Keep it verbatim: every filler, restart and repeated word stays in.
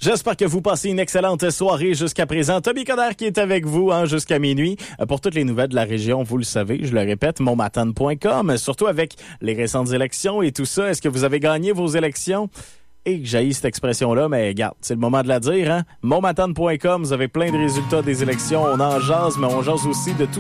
J'espère que vous passez une excellente soirée jusqu'à présent. Tommy Coderre qui est avec vous hein, jusqu'à minuit. Pour toutes les nouvelles de la région, vous le savez, je le répète, montmatane point com. Surtout avec les récentes élections et tout ça. Est-ce que vous avez gagné vos élections? Et que j'haïs cette expression-là, mais regarde, c'est le moment de la dire. Hein? montmatane point com, vous avez plein de résultats des élections. On en jase, mais on jase aussi de tout